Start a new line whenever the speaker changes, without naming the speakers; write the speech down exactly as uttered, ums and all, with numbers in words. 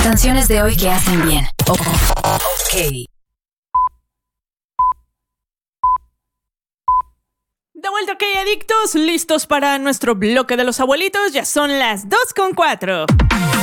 Canciones de hoy que hacen bien. Oh, ok.
De vuelta, ok, adictos, listos para nuestro bloque de los abuelitos. Ya son las dos con cuatro.